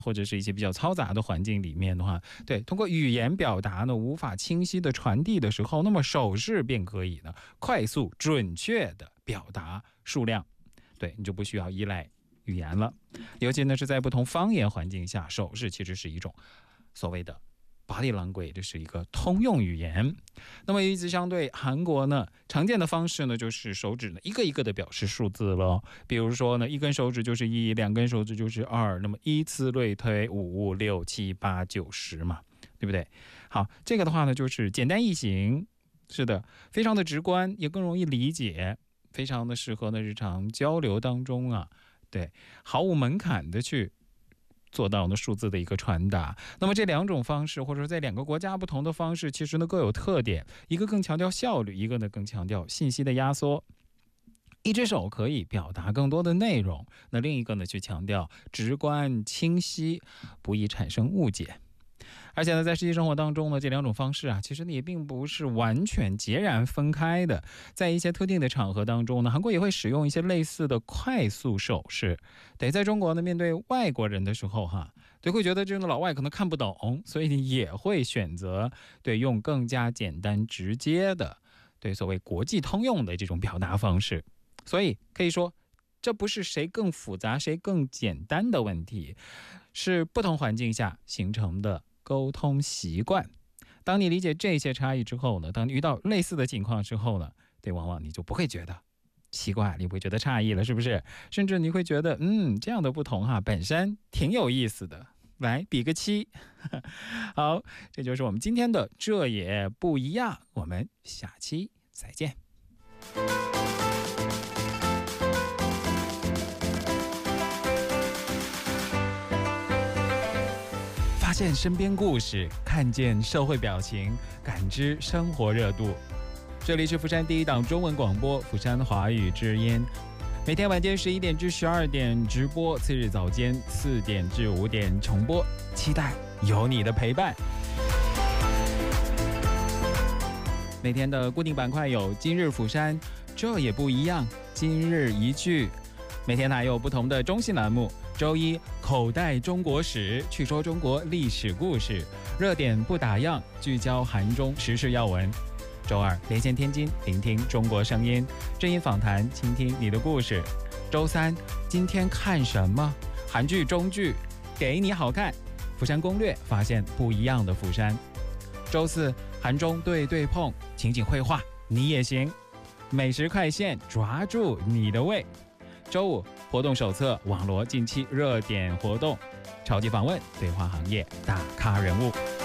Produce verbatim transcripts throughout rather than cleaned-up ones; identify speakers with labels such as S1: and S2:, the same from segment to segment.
S1: 或者是一些比较嘈杂的环境里面的话，对，通过语言表达呢无法清晰的传递的时候，那么手势便可以呢快速准确的表达数量，对，你就不需要依赖语言了。尤其呢是在不同方言环境下，手势其实是一种所谓的body language， 这是一个通用语言。那么与此相对，韩国呢常见的方式呢就是手指呢一个一个的表示数字了。比如说呢，一根手指就是一，两根手指就是二，那么依次类推五六七八九十嘛，对不对？好，这个的话呢就是简单易行，是的，非常的直观，也更容易理解，非常的适合呢日常交流当中啊，对，毫无门槛的去做到呢数字的一个传达。那么这两种方式，或者说在两个国家不同的方式，其实呢各有特点，一个更强调效率，一个呢更强调信息的压缩。一只手可以表达更多的内容，那另一个呢去强调直观清晰，不易产生误解。而且呢，在实际生活当中呢，这两种方式啊，其实呢也并不是完全截然分开的。在一些特定的场合当中呢，韩国也会使用一些类似的快速手势。对，在中国呢，面对外国人的时候哈，对，会觉得这种老外可能看不懂，所以也会选择对用更加简单直接的，对所谓国际通用的这种表达方式。所以可以说，这不是谁更复杂谁更简单的问题，是不同环境下形成的沟通习惯。当你理解这些差异之后呢，当你遇到类似的情况之后呢，对，往往你就不会觉得奇怪，你不会觉得诧异了，是不是？甚至你会觉得，嗯，这样的不同哈，本身挺有意思的。来比个七。好，这就是我们今天的这也不一样，我们下期再见。发现身边故事，看见社会表情，感知生活热度。这里是釜山第一档中文广播釜山华语之音，每天晚间十一点至十二点直播，次日早间四点至五点重播，期待有你的陪伴。每天的固定板块有今日釜山，这也不一样，今日一句。每天还有不同的中西栏目，周一口袋中国史，去说中国历史故事，热点不打烊，聚焦韩中时事要闻。周二连线天津，聆听中国声音，正音访谈，倾听你的故事。周三今天看什么？韩剧中剧给你好看，釜山攻略，发现不一样的釜山。周四韩中对对碰，情景绘画你也行。美食快线，抓住你的胃。周五活动手册，网罗近期热点活动。超级访问，对话行业大咖人物。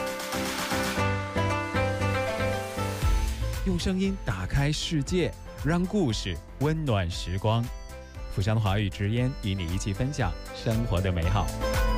S1: 用声音打开世界，让故事温暖时光。釜山华语之音与你一起分享生活的美好。